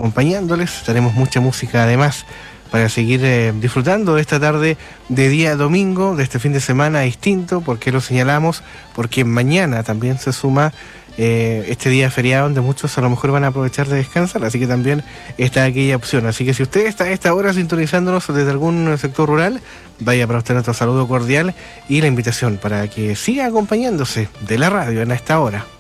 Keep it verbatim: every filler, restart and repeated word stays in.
acompañándoles. Tenemos mucha música además para seguir eh, disfrutando de esta tarde de día domingo, de este fin de semana distinto. ¿Por qué lo señalamos? Porque mañana también se suma eh, este día feriado donde muchos a lo mejor van a aprovechar de descansar, así que también está aquella opción. Así que si usted está a esta hora sintonizándonos desde algún sector rural, vaya para usted nuestro saludo cordial y la invitación para que siga acompañándose de la radio en esta hora.